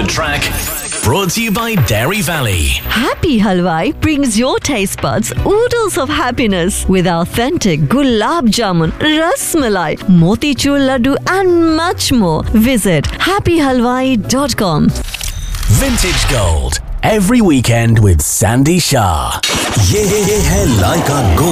track. Brought to you by Dairy Valley. Happy Halwai brings your taste buds oodles of happiness with authentic gulab jamun, ras malai, motichur laddu and much more. Visit happyhalwai.com. Vintage Gold. Every weekend with Sandy Shah. ये है लाइका gold